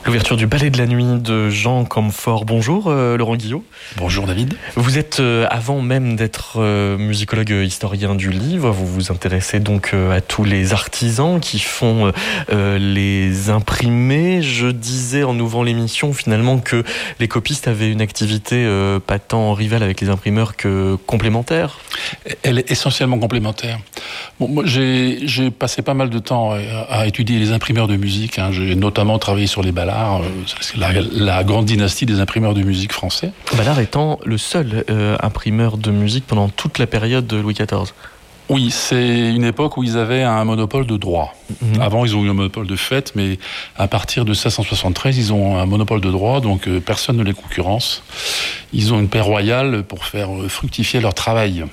L'ouverture du Ballet de la Nuit de Jean Camfort. Bonjour Laurent Guillot. Bonjour David. Vous êtes, avant même d'être musicologue historien du livre, vous vous intéressez donc à tous les artisans qui font les imprimés. Je disais en ouvrant l'émission finalement que les copistes avaient une activité pas tant rivale avec les imprimeurs que complémentaire. Elle est essentiellement complémentaire. Bon, moi j'ai passé pas mal de temps à étudier les imprimeurs de musique. J'ai notamment travaillé sur les Ballards. C'est la grande dynastie des imprimeurs de musique français. Ballard étant le seul imprimeur de musique pendant toute la période de Louis XIV. Oui, c'est une époque où ils avaient un monopole de droit. Avant, ils ont eu un monopole de fait, mais à partir de 1673, ils ont un monopole de droit, donc personne ne les concurrence. Ils ont une paix royale pour faire fructifier leur travail.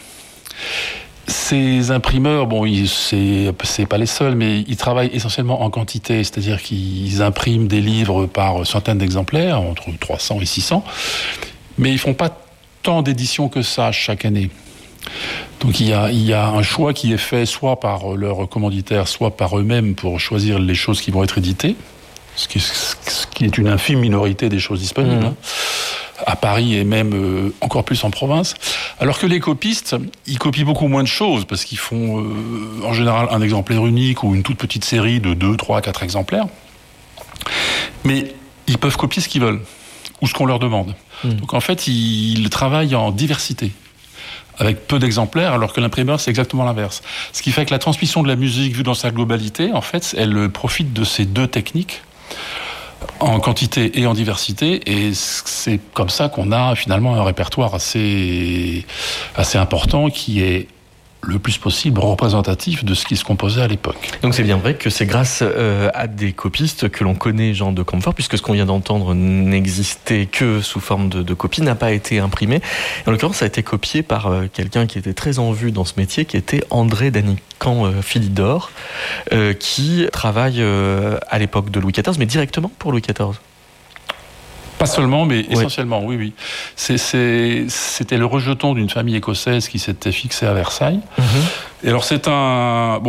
Ces imprimeurs, bon, c'est pas les seuls, mais ils travaillent essentiellement en quantité, c'est-à-dire qu'ils impriment des livres par centaines d'exemplaires, entre 300 et 600, mais ils font pas tant d'éditions que ça chaque année. Donc il y a un choix qui est fait soit par leurs commanditaires, soit par eux-mêmes pour choisir les choses qui vont être éditées, ce qui est une infime minorité des choses disponibles. À Paris et même encore plus en province. Alors que les copistes, ils copient beaucoup moins de choses parce qu'ils font en général un exemplaire unique ou une toute petite série de 2, 3, 4 exemplaires. Mais ils peuvent copier ce qu'ils veulent ou ce qu'on leur demande. Donc en fait, ils travaillent en diversité avec peu d'exemplaires, alors que l'imprimeur, c'est exactement l'inverse. Ce qui fait que la transmission de la musique vue dans sa globalité, en fait, elle profite de ces deux techniques en quantité et en diversité, et c'est comme ça qu'on a finalement un répertoire assez important qui est le plus possible représentatif de ce qui se composait à l'époque. Donc c'est bien vrai que c'est grâce à des copistes que l'on connaît Jean de Camfort, puisque ce qu'on vient d'entendre n'existait que sous forme de copie, n'a pas été imprimé. En l'occurrence, ça a été copié par quelqu'un qui était très en vue dans ce métier, qui était André d'Anican Philidor, qui travaille à l'époque de Louis XIV, mais directement pour Louis XIV. Pas seulement, mais essentiellement, oui. C'était le rejeton d'une famille écossaise qui s'était fixée à Versailles. Et alors c'est